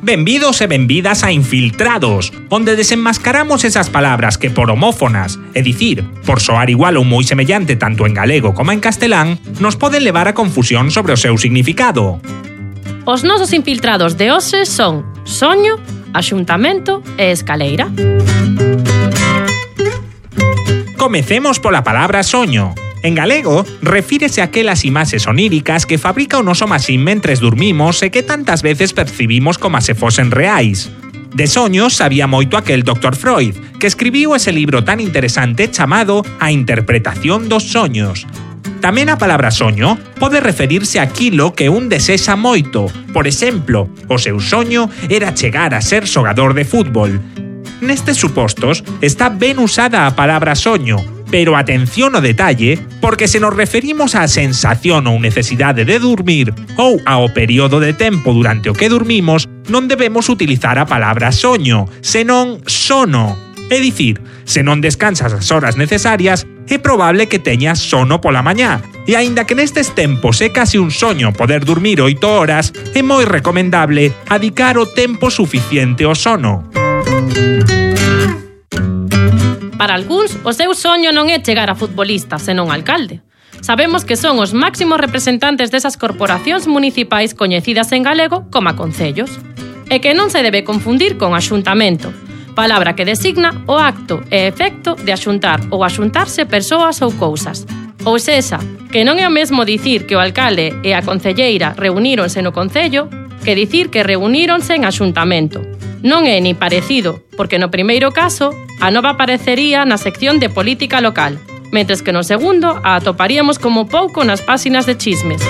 Benvidos e benvidas a Infiltrados, onde desenmascaramos esas palabras que por homófonas, é dicir, por soar igual ou moi semellante tanto en galego como en castelán, nos poden levar a confusión sobre o seu significado. Os nosos infiltrados de hoxe son soño, axuntamento e escaleira. Comecemos pola palabra soño. En galego, refírese a aquelas imaxes oníricas que fabrica o noso maxín mentres dormimos e que tantas veces percibimos como se fosen reais. De soños sabía moito aquel Dr. Freud, que escribiu ese libro tan interesante chamado A interpretación dos soños. Tamén a palabra soño pode referirse a aquilo que un desexa moito. Por exemplo, o seu soño era chegar a ser xogador de fútbol. Nestes supostos está ben usada a palabra soño, pero atención ao detalle, porque se nos referimos á sensación ou necesidade de dormir ou ao período de tempo durante o que dormimos, non debemos utilizar a palabra soño, senón sono. É dicir, se non descansas as horas necesarias, é probable que teñas sono pola mañá, e aínda que nestes tempos é casi un soño poder dormir 8 horas, é moi recomendable adicar o tempo suficiente ao sono. Para algúns, o seu soño non é chegar a futbolista, senón alcalde. Sabemos que son os máximos representantes desas corporacións municipais coñecidas en galego como concellos. E que non se debe confundir con axuntamento, palabra que designa o acto e efecto de axuntar ou axuntarse persoas ou cousas. Ou sexa, que non é o mesmo dicir que o alcalde e a concelleira reuníronse no concello que dicir que reuníronse en axuntamento. Non é ni parecido, porque no primeiro caso, a nova aparecería na sección de política local, mentres que no segundo a atoparíamos como pouco nas páxinas de chismes.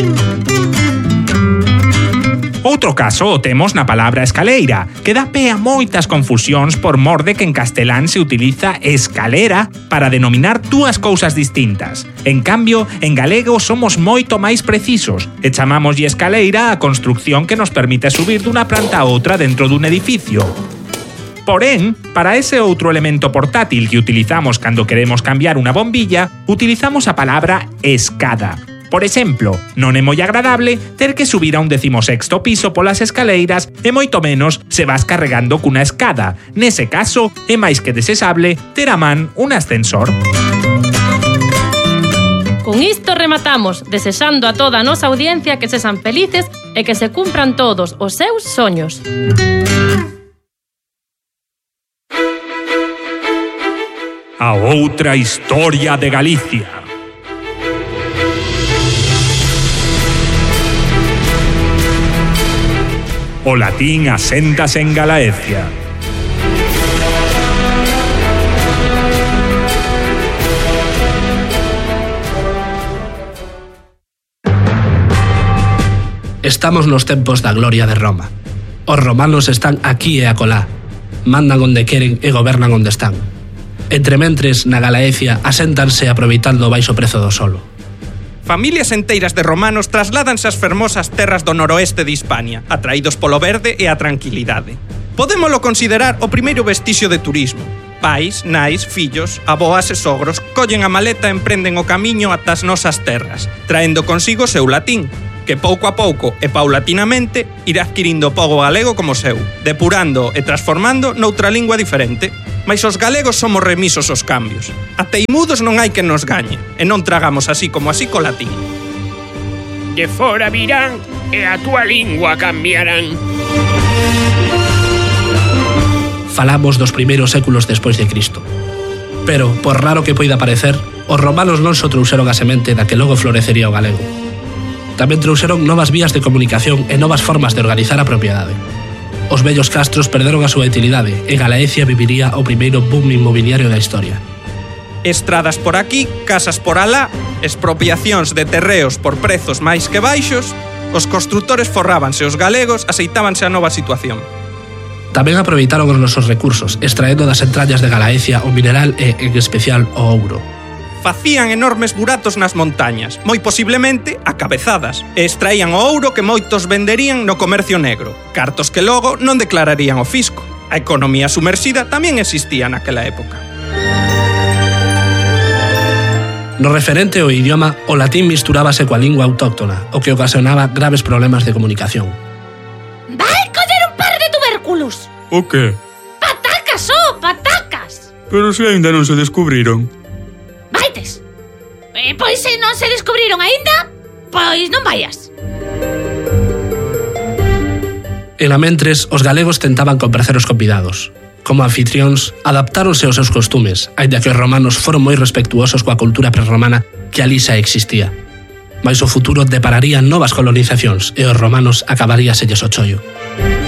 Outro caso o temos na palabra escaleira, que dá pé a moitas confusións por mor de que en castelán se utiliza escalera para denominar dúas cousas distintas. En cambio, en galego somos moito máis precisos e chamámoslle escaleira a construcción que nos permite subir dunha planta a outra dentro dun edificio. Porén, para ese outro elemento portátil que utilizamos cando queremos cambiar unha bombilla, utilizamos a palabra escada. Por exemplo, non é moi agradable ter que subir a un 16º piso polas escaleiras e moito menos se vas carregando cunha escada. Nese caso, é máis que desexable ter a man un ascensor. Con isto rematamos, desexando a toda a nosa audiencia que sexan felices e que se cumpran todos os seus soños. A outra historia de Galicia. O latín aséntase en Galaecia. Estamos nos tempos da gloria de Roma. Os romanos están aquí e acolá. Mandan onde queren e gobernan onde están. Entrementres, na Galaecia, aséntanse aproveitando o baixo prezo do solo. Familias enteiras de romanos trasládanse ás fermosas terras do noroeste de Hispania, atraídos polo verde e a tranquilidade. Podémolo considerar o primeiro vestixio de turismo. Pais, nais, fillos, aboas e sogros collen a maleta e emprenden o camiño ata as nosas terras, traendo consigo o seu latín, que pouco a pouco e paulatinamente irá adquirindo o pogo galego como seu, depurando e transformando noutra lingua diferente. Mais os galegos somos remisos aos cambios. A teimudos non hai que nos gañe, e non tragamos así como así co latín. De fora virán e a túa lingua cambiarán. Falamos dos primeiros séculos despois de Cristo. Pero, por raro que poida parecer, os romanos non só trouxeron a semente da que logo florecería o galego. Tamén trouxeron novas vías de comunicación e novas formas de organizar a propiedade. Os vellos castros perderon a súa utilidade e Galaecia viviría o primeiro boom inmobiliario da historia. Estradas por aquí, casas por alá, expropiacións de terreos por prezos máis que baixos, os construtores forrábanse os galegos, aceitábanse a nova situación. Tamén aproveitaron os nosos recursos, extraendo das entrañas de Galaecia o mineral e, en especial, o ouro. Facían enormes buratos nas montañas, moi posiblemente a cabezadas, e extraían o ouro que moitos venderían no comercio negro, cartos que logo non declararían o fisco. A economía sumersida tamén existía naquela época. No referente ao idioma, o latín misturábase coa lingua autóctona, o que ocasionaba graves problemas de comunicación. Vai coller un par de óculos. O que? Patacas, patacas. Pero se aínda non se descubriron. Vaites. Pois se non se descubriron aínda, pois non vayas. En amentres, os galegos tentaban compracer os convidados. Como anfitrións, adaptáronse aos seus costumes, aínda que os romanos foron moi respectuosos coa cultura prerromana que ali xa existía. Mais o futuro depararía novas colonizacións e os romanos acabaríaselles o chollo.